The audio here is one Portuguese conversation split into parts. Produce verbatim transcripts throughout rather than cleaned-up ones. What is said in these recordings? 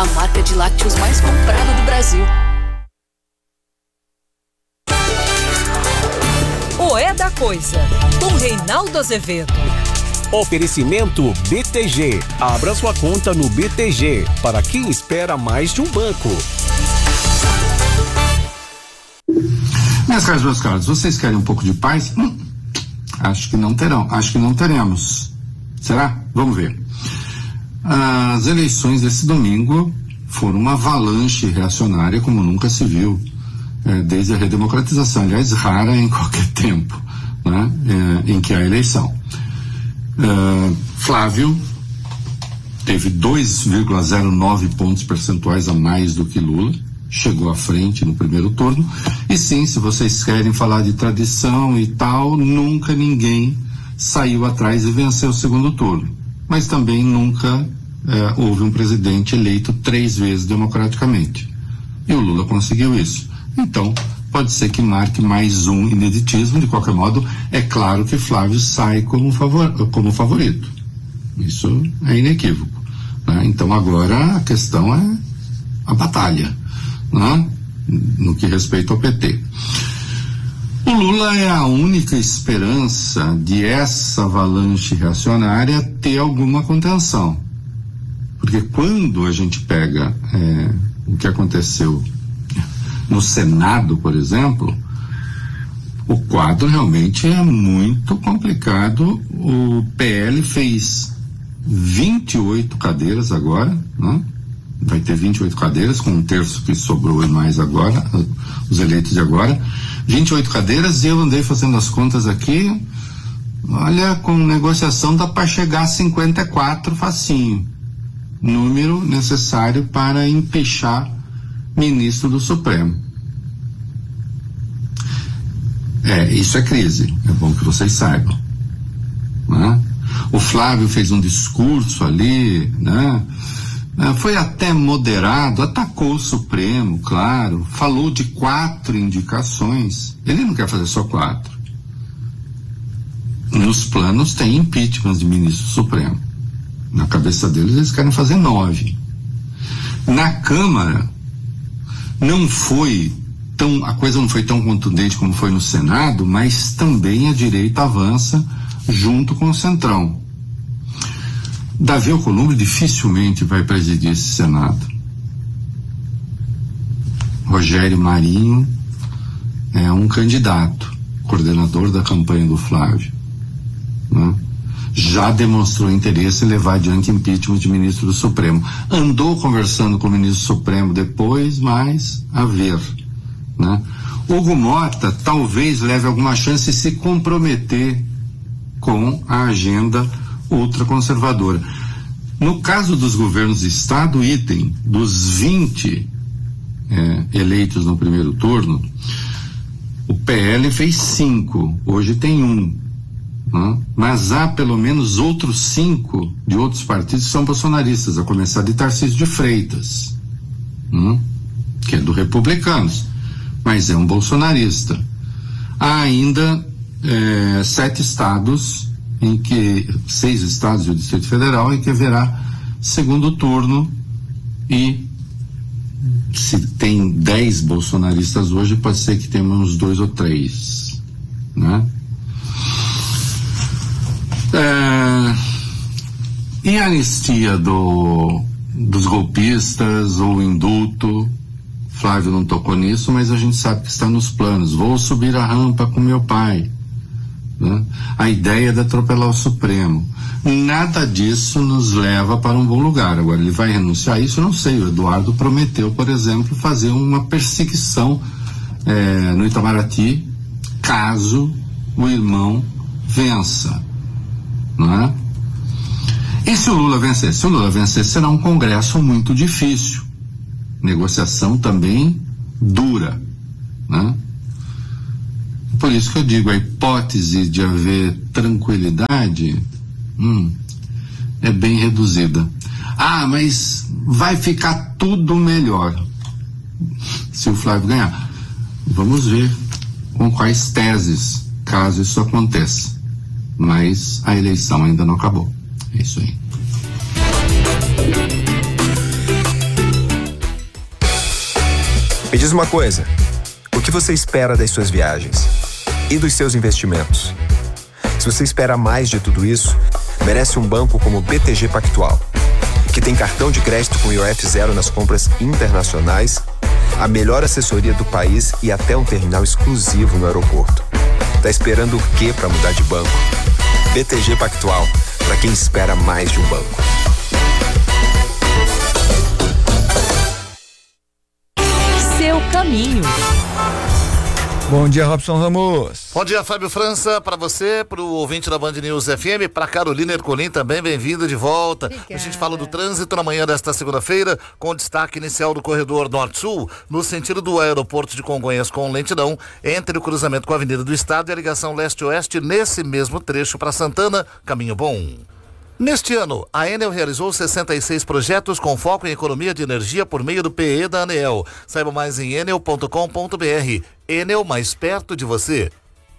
a marca de lácteos mais comprada do Brasil. O É da Coisa, com Reinaldo Azevedo. Oferecimento B T G. Abra sua conta no B T G, para quem espera mais de um banco. Minhas caras, meus caros, vocês querem um pouco de paz? Hum, acho que não terão, acho que não teremos. Será? Vamos ver. As eleições desse domingo foram uma avalanche reacionária como nunca se viu é, desde a redemocratização, aliás, rara em qualquer tempo, né, é, em que há eleição. É, Flávio teve dois vírgula zero nove pontos percentuais a mais do que Lula, chegou à frente no primeiro turno. E sim, se vocês querem falar de tradição e tal, nunca ninguém saiu atrás e venceu o segundo turno. Mas também nunca eh, houve um presidente eleito três vezes democraticamente. E o Lula conseguiu isso. Então, pode ser que marque mais um ineditismo. De qualquer modo, é claro que Flávio sai como, favor, como favorito. Isso é inequívoco, né? Então agora a questão é a batalha, né? No que respeita ao P T. O Lula é a única esperança de essa avalanche reacionária ter alguma contenção. Porque quando a gente pega é, o que aconteceu no Senado, por exemplo, o quadro realmente é muito complicado. O P L fez vinte e oito cadeiras agora, né? Vai ter vinte e oito cadeiras, com um terço que sobrou e mais agora, os eleitos de agora. vinte e oito cadeiras, e eu andei fazendo as contas aqui, olha, com negociação dá para chegar a cinquenta e quatro facinho, número necessário para empichar ministro do Supremo. É, isso é crise, é bom que vocês saibam, né? O Flávio fez um discurso ali, né? Foi até moderado, atacou o Supremo, claro, falou de quatro indicações. Ele não quer fazer só quatro. Nos planos tem impeachment de ministro do Supremo. Na cabeça deles eles querem fazer nove. Na Câmara não foi tão, a coisa não foi tão contundente como foi no Senado, mas também a direita avança junto com o Centrão. Davi Alcolumbre dificilmente vai presidir esse Senado. Rogério Marinho é um candidato, coordenador da campanha do Flávio, né? Já demonstrou interesse em levar adiante impeachment de ministro do Supremo. Andou conversando com o ministro do Supremo depois, mas a ver, né? Hugo Mota talvez leve alguma chance de se comprometer com a agenda ultraconservadora. No caso dos governos de Estado, item, dos vinte é, eleitos no primeiro turno, o P L fez cinco, hoje tem um, né? Mas há pelo menos outros cinco de outros partidos que são bolsonaristas, a começar de Tarcísio de Freitas, né? Que é do Republicanos, mas é um bolsonarista. Há ainda é, sete estados em que, seis estados e o Distrito Federal, em que haverá segundo turno, e se tem dez bolsonaristas hoje, pode ser que tenha uns dois ou três, né? É, e a anistia do, dos golpistas, ou indulto, Flávio não tocou nisso, mas a gente sabe que está nos planos. Vou subir a rampa com meu pai, né? A ideia de atropelar o Supremo. Nada disso nos leva para um bom lugar. Agora, ele vai renunciar a isso? Eu não sei. O Eduardo prometeu, por exemplo, fazer uma perseguição é, no Itamaraty, caso o irmão vença, não é? E se o Lula vencer? Se o Lula vencer, será um congresso muito difícil. Negociação também dura, né? Por isso que eu digo, a hipótese de haver tranquilidade hum, é bem reduzida. Ah, mas vai ficar tudo melhor se o Flávio ganhar. Vamos ver com quais teses, caso isso aconteça. Mas a eleição ainda não acabou. É isso aí. Me diz uma coisa, o que você espera das suas viagens e dos seus investimentos? Se você espera mais de tudo isso, merece um banco como o B T G Pactual, que tem cartão de crédito com I O F zero nas compras internacionais, a melhor assessoria do país e até um terminal exclusivo no aeroporto. Tá esperando o quê para mudar de banco? B T G Pactual, para quem espera mais de um banco. Seu caminho. Bom dia, Robson Ramos. Bom dia, Fábio França, para você, para o ouvinte da Band News F M, para Carolina Ercolim também, bem-vinda de volta. Obrigada. A gente fala do trânsito na manhã desta segunda-feira, com destaque inicial do corredor Norte-Sul, no sentido do aeroporto de Congonhas com lentidão, entre o cruzamento com a Avenida do Estado e a ligação leste-oeste, nesse mesmo trecho para Santana, caminho bom. Neste ano, a Enel realizou sessenta e seis projetos com foco em economia de energia por meio do P E da ANEEL. Saiba mais em enel ponto com ponto br. Enel, mais perto de você.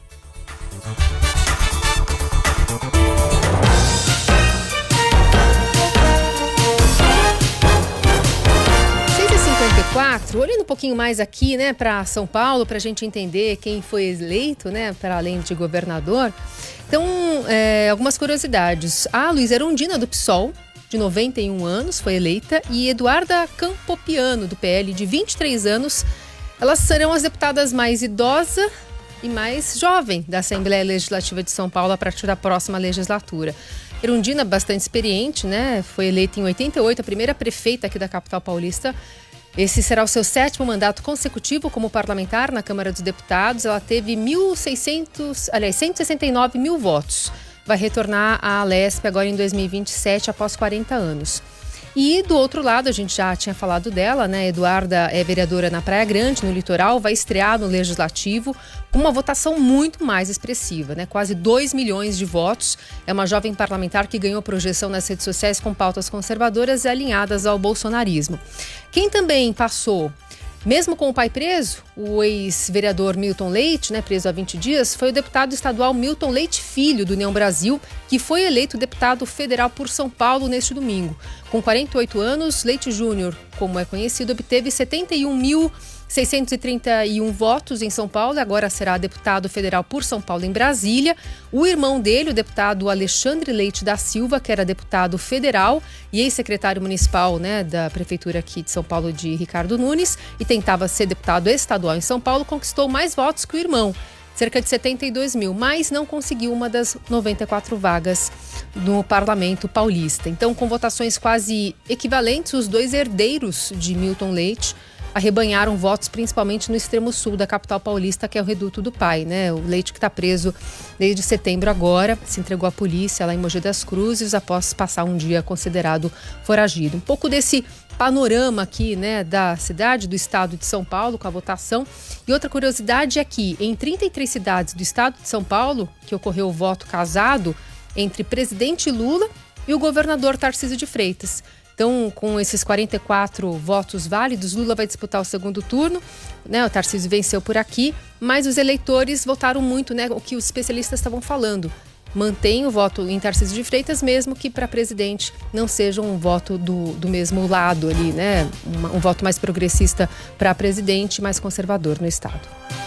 seis e cinquenta e quatro, olhando um pouquinho mais aqui, né, para São Paulo, para a gente entender quem foi eleito, né, para além de governador. Então, é, algumas curiosidades. A Luísa Erundina, do P SOL, de noventa e um anos, foi eleita, e Eduarda Campopiano, do P L, de vinte e três anos. Elas serão as deputadas mais idosa e mais jovem da Assembleia Legislativa de São Paulo a partir da próxima legislatura. Erundina, bastante experiente, né? Foi eleita em oitenta e oito, a primeira prefeita aqui da capital paulista. Esse será o seu sétimo mandato consecutivo como parlamentar na Câmara dos Deputados. Ela teve mil e seiscentos, aliás, cento e sessenta e nove mil votos. Vai retornar à Alesp agora em dois mil e vinte e sete, após quarenta anos. E do outro lado, a gente já tinha falado dela, né? Eduarda é vereadora na Praia Grande, no litoral, vai estrear no Legislativo com uma votação muito mais expressiva, né? Quase dois milhões de votos. É uma jovem parlamentar que ganhou projeção nas redes sociais com pautas conservadoras e alinhadas ao bolsonarismo. Quem também passou, mesmo com o pai preso, o ex-vereador Milton Leite, né, preso há vinte dias, foi o deputado estadual Milton Leite Filho, do União Brasil, que foi eleito deputado federal por São Paulo neste domingo. Com quarenta e oito anos, Leite Júnior, como é conhecido, obteve setenta e um mil seiscentos e trinta e um votos em São Paulo e agora será deputado federal por São Paulo em Brasília. O irmão dele, o deputado Alexandre Leite da Silva, que era deputado federal e ex-secretário municipal, né, da prefeitura aqui de São Paulo, de Ricardo Nunes, e tentava ser deputado estadual em São Paulo, conquistou mais votos que o irmão, cerca de setenta e dois mil, mas não conseguiu uma das noventa e quatro vagas no Parlamento Paulista. Então, com votações quase equivalentes, os dois herdeiros de Milton Leite arrebanharam votos principalmente no extremo sul da capital paulista, que é o reduto do pai, né? O Leite, que está preso desde setembro agora, se entregou à polícia lá em Mogi das Cruzes após passar um dia considerado foragido. Um pouco desse panorama aqui, né, da cidade, do estado de São Paulo, com a votação. E outra curiosidade é que em trinta e três cidades do estado de São Paulo, que ocorreu o voto casado entre presidente Lula e o governador Tarcísio de Freitas. Então, com esses quarenta e quatro votos válidos, Lula vai disputar o segundo turno, né? O Tarcísio venceu por aqui, mas os eleitores votaram muito, né? O que os especialistas estavam falando. Mantém o voto em Tarcísio de Freitas, mesmo que para presidente não seja um voto do, do mesmo lado ali, né? Um, um voto mais progressista para presidente, mais conservador no estado.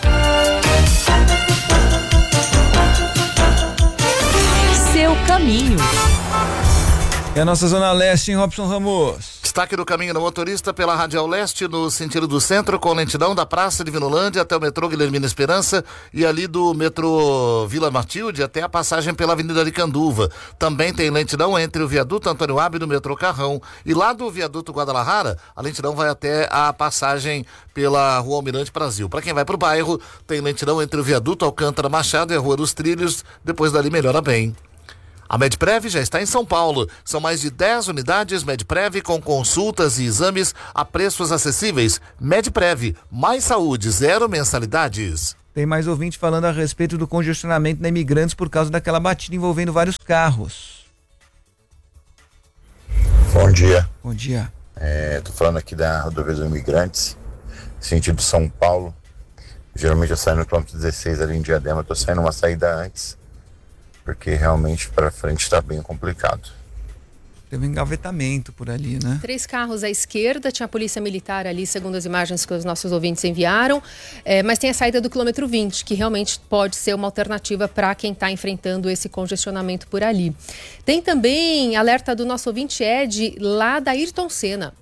Seu caminho. É a nossa Zona Leste, em Robson Ramos. Destaque do caminho do motorista pela Radial Leste, no sentido do centro, com lentidão da Praça de Vinolândia até o metrô Guilhermina Esperança e ali do metrô Vila Matilde até a passagem pela Avenida Aricanduva. Também tem lentidão entre o viaduto Antônio Abbe do metrô Carrão. E lá do viaduto Guadalajara, a lentidão vai até a passagem pela Rua Almirante Brasil. Para quem vai para o bairro, tem lentidão entre o viaduto Alcântara Machado e a Rua dos Trilhos. Depois dali melhora bem. A Medprev já está em São Paulo. São mais de dez unidades Medprev com consultas e exames a preços acessíveis. Medprev, mais saúde, zero mensalidades. Tem mais ouvinte falando a respeito do congestionamento na Imigrantes por causa daquela batida envolvendo vários carros. Bom dia. Bom dia. É, tô falando aqui da rodovia dos Imigrantes, sentido São Paulo. Geralmente eu saio no quilômetro dezesseis ali em Diadema, tô saindo uma saída antes, porque realmente para frente está bem complicado. Teve um engavetamento por ali, né? Três carros à esquerda, tinha a polícia militar ali, segundo as imagens que os nossos ouvintes enviaram, é, mas tem a saída do quilômetro vinte, que realmente pode ser uma alternativa para quem está enfrentando esse congestionamento por ali. Tem também alerta do nosso ouvinte Ed, lá da Ayrton Senna.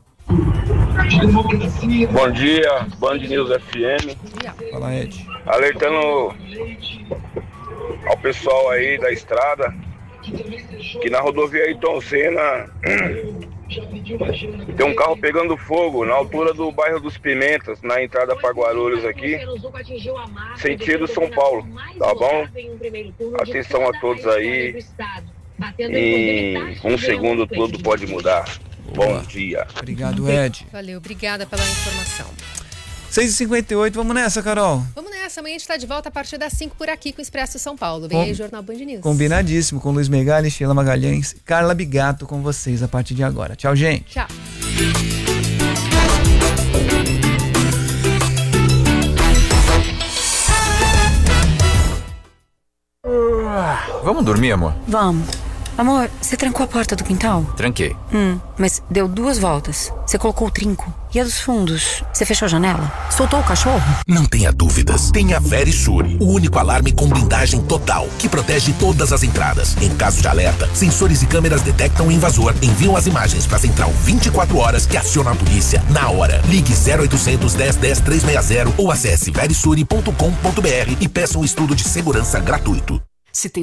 Bom dia, Band News F M. Fala, Ed. Alertando ao pessoal aí da estrada que na rodovia Ayrton Senna tem um carro pegando fogo na altura do bairro dos Pimentas, na entrada para Guarulhos aqui, sentido São Paulo, tá bom? Atenção a todos aí, em um segundo tudo pode mudar. Bom dia. Obrigado, Ed. Valeu, obrigada pela informação. seis e cinquenta e oito, vamos nessa, Carol? Vamos nessa, amanhã a gente está de volta a partir das cinco por aqui com o Expresso São Paulo. Vem Com... aí, Jornal Band News. Combinadíssimo, com Luiz Megali, Sheila Magalhães, Carla Bigato com vocês a partir de agora. Tchau, gente. Tchau. Vamos dormir, amor? Vamos. Amor, você trancou a porta do quintal? Tranquei. Hum, mas deu duas voltas. Você colocou o trinco. E a dos fundos? Você fechou a janela? Soltou o cachorro? Não tenha dúvidas. Tem a Verisure, o único alarme com blindagem total, que protege todas as entradas. Em caso de alerta, sensores e câmeras detectam o invasor, enviam as imagens para a central vinte e quatro horas que aciona a polícia na hora. Ligue zero oitocentos, dez, dez, trezentos e sessenta ou acesse verisure ponto com ponto br e peça um estudo de segurança gratuito. Se tem